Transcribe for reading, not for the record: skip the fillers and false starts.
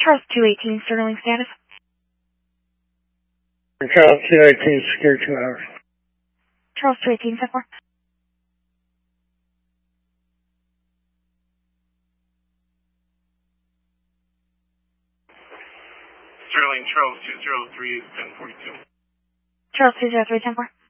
Charles 218, Sterling status. Charles 218, secure 2 hours. Charles 218, set for. Sterling, Charles 203 is 1042. Charles 203, 10 4.